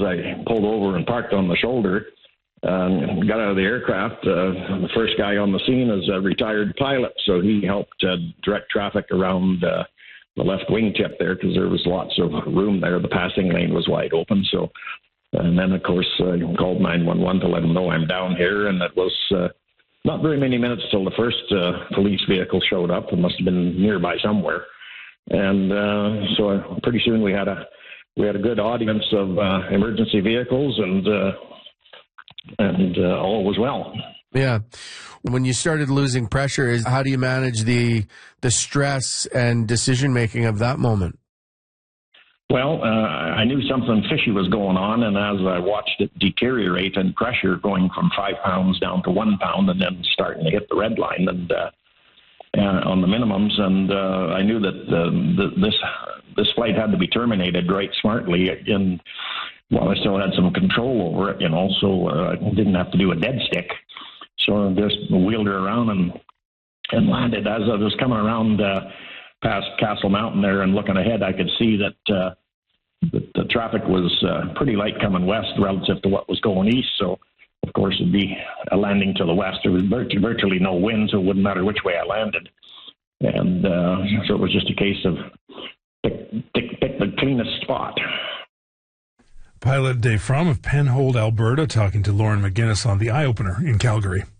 I pulled over and parked on the shoulder, got out of the aircraft, the first guy on the scene is a retired pilot, so he helped direct traffic around the left wingtip there because there was lots of room there. The passing lane was wide open. So, and then, of course, called 911 to let them know I'm down here, and it was not very many minutes till the first police vehicle showed up. It must have been nearby somewhere. And so pretty soon we had a good audience of emergency vehicles, and all was well. Yeah. When you started losing pressure, how do you manage the stress and decision-making of that moment? Well, I knew something fishy was going on, and as I watched it deteriorate in pressure, going from 5 pounds down to 1 pound, and then starting to hit the red line and on the minimums, and I knew that this flight had to be terminated right smartly. While I still had some control over it, so I didn't have to do a dead stick. So I just wheeled her around and landed. As I was coming around past Castle Mountain there and looking ahead, I could see that the traffic was pretty light coming west relative to what was going east. So, of course, it'd be a landing to the west. There was virtually no wind, so it wouldn't matter which way I landed. And so it was just a case of pick the cleanest spot. Pilot Dave Fromm of Penhold, Alberta, talking to Lauren McGinnis on The Eye Opener in Calgary.